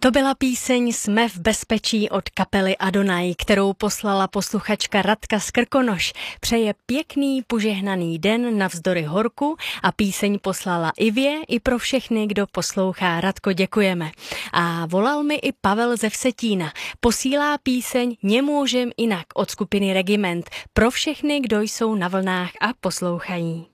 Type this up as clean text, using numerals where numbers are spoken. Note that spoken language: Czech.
To byla píseň Jsme v bezpečí od kapely Adonai, kterou poslala posluchačka Radka z Krkonoš. Přeje pěkný, požehnaný den navzdory horku a píseň poslala Ivě i pro všechny, kdo poslouchá. Radko, děkujeme. A volal mi i Pavel ze Vsetína. Posílá píseň Nemůžem jinak od skupiny Regiment pro všechny, kdo jsou na vlnách a poslouchají.